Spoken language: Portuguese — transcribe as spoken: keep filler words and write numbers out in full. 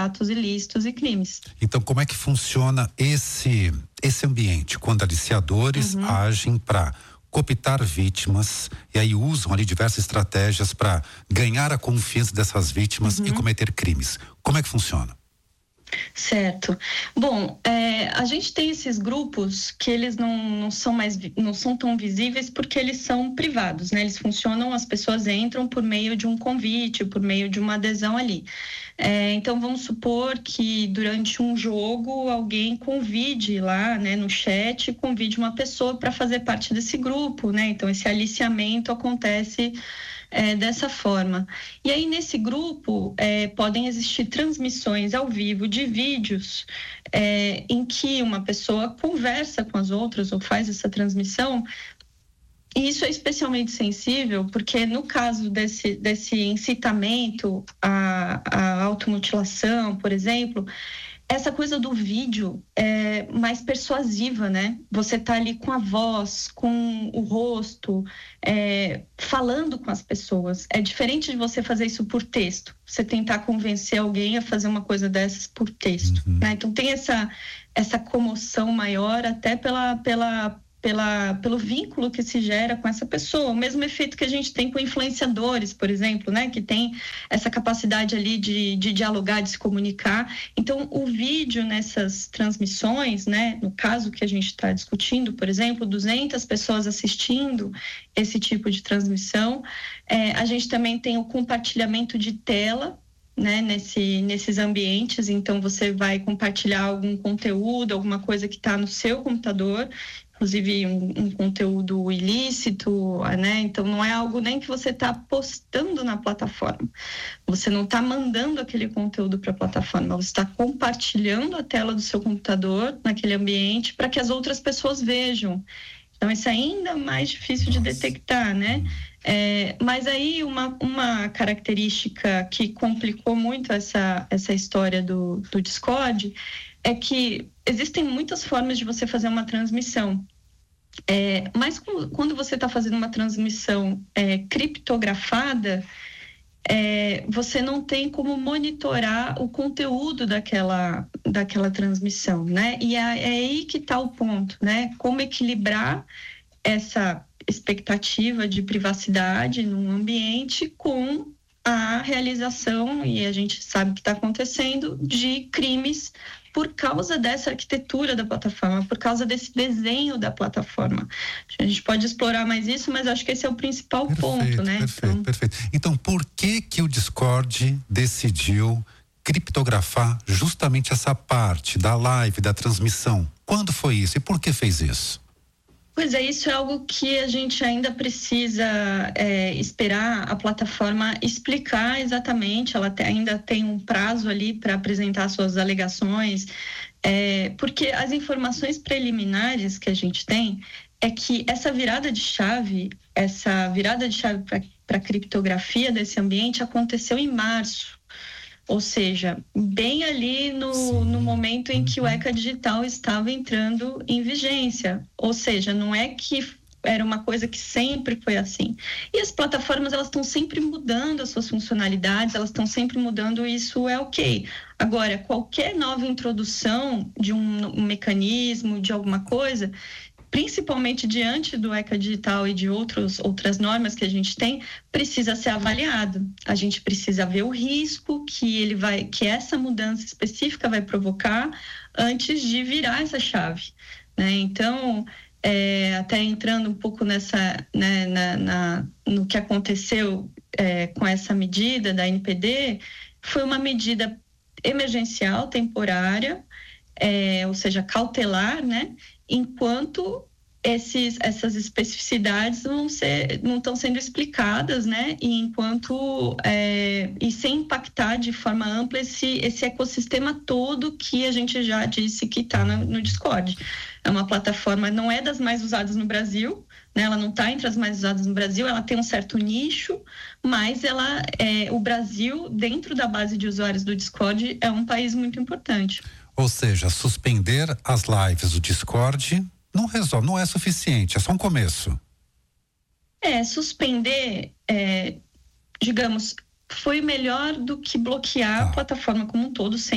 atos ilícitos e crimes. Então, como é que funciona esse, esse ambiente, quando aliciadores uhum. agem para cooptar vítimas e aí usam ali diversas estratégias para ganhar a confiança dessas vítimas uhum. e cometer crimes? Como é que funciona? Certo. Bom, é, a gente tem esses grupos que eles não, não são mais, não são tão visíveis porque eles são privados, né? Eles funcionam, as pessoas entram por meio de um convite, por meio de uma adesão ali. É, então, vamos supor que durante um jogo alguém convide lá, né, no chat, convide uma pessoa para fazer parte desse grupo, né? Então, esse aliciamento acontece É, dessa forma. E aí, nesse grupo, é, podem existir transmissões ao vivo de vídeos é, em que uma pessoa conversa com as outras ou faz essa transmissão. E isso é especialmente sensível porque, no caso desse, desse incitamento à, à automutilação, por exemplo, essa coisa do vídeo é mais persuasiva, né? Você tá ali com a voz, com o rosto, é, falando com as pessoas. É diferente de você fazer isso por texto. Você tentar convencer alguém a fazer uma coisa dessas por texto, uhum. né? Então tem essa, essa comoção maior até pela... pela Pela, pelo vínculo que se gera com essa pessoa, o mesmo efeito que a gente tem com influenciadores, por exemplo, né, que tem essa capacidade ali de, de dialogar, de se comunicar. Então, o vídeo nessas transmissões, né, no caso que a gente está discutindo, por exemplo, duzentas pessoas assistindo esse tipo de transmissão, é, a gente também tem o compartilhamento de tela, né, nesse, nesses ambientes. Então você vai compartilhar algum conteúdo, alguma coisa que está no seu computador, inclusive um, um conteúdo ilícito, né? Então não é algo nem que você está postando na plataforma, você não está mandando aquele conteúdo para a plataforma, você está compartilhando a tela do seu computador naquele ambiente para que as outras pessoas vejam. Então isso é ainda mais difícil de detectar, né? É, mas aí uma, uma característica que complicou muito essa, essa história do, do Discord é que existem muitas formas de você fazer uma transmissão. É, mas quando você está fazendo uma transmissão é, criptografada, é, você não tem como monitorar o conteúdo daquela, daquela transmissão, né? E é, é aí que está o ponto, né? Como equilibrar essa expectativa de privacidade num ambiente com a realização, e a gente sabe que está acontecendo, de crimes por causa dessa arquitetura da plataforma, por causa desse desenho da plataforma. A gente pode explorar mais isso, mas acho que esse é o principal perfeito, ponto, né? Perfeito, então... perfeito. Então, por que que o Discord decidiu criptografar justamente essa parte da live, da transmissão? Quando foi isso e por que fez isso? Pois é, isso é algo que a gente ainda precisa é, esperar a plataforma explicar exatamente. Ela te, ainda tem um prazo ali para apresentar suas alegações, é, porque as informações preliminares que a gente tem é que essa virada de chave, essa virada de chave para a criptografia desse ambiente aconteceu em março. Ou seja, bem ali no, no momento em que o ECA Digital estava entrando em vigência. Ou seja, não é que era uma coisa que sempre foi assim. E as plataformas, elas estão sempre mudando as suas funcionalidades, elas estão sempre mudando, isso é ok. Agora, qualquer nova introdução de um, um mecanismo, de alguma coisa, principalmente diante do ECA Digital e de outros, outras normas que a gente tem, precisa ser avaliado. A gente precisa ver o risco que ele vai, que essa mudança específica vai provocar antes de virar essa chave, né? Então, é, até entrando um pouco nessa, né, na, na, no que aconteceu é, com essa medida da N P D, foi uma medida emergencial, temporária, é, ou seja, cautelar, né? Enquanto esses, essas especificidades vão ser, não estão sendo explicadas, né? E enquanto é, e sem impactar de forma ampla esse, esse ecossistema todo que a gente já disse que está no, no Discord. É uma plataforma, não é das mais usadas no Brasil, né? Ela não está entre as mais usadas no Brasil, ela tem um certo nicho, mas ela é, o Brasil, dentro da base de usuários do Discord, é um país muito importante. Ou seja, suspender as lives do Discord não resolve, não é suficiente, é só um começo. É, suspender, é, digamos, foi melhor do que bloquear ah. a plataforma como um todo, sem